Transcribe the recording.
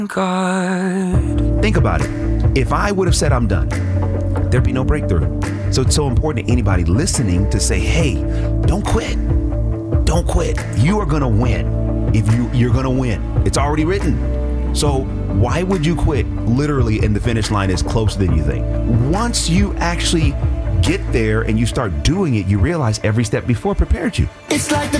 God. Think about it. If I would have said I'm done, there'd be no breakthrough. So it's so important to anybody listening to say, hey, don't quit. Don't quit. You are going to win. If you're going to win. It's already written. So why would you quit? Literally, and the finish line is closer than you think. Once you actually get there and you start doing it, you realize every step before prepared you. It's like the